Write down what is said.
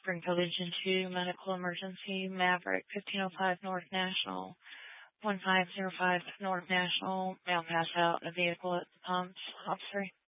Springfield Region 2 Medical Emergency, Maverick, 1505 North National, 1505 North National, male passed out in a vehicle at the pumps. Officer.